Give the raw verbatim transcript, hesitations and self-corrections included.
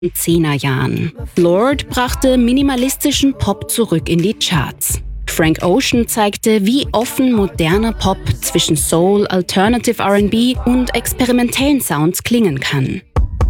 Zehnerjahren. Lorde brachte minimalistischen Pop zurück in die Charts. Frank Ocean zeigte, wie offen moderner Pop zwischen Soul, Alternative R and B und experimentellen Sounds klingen kann.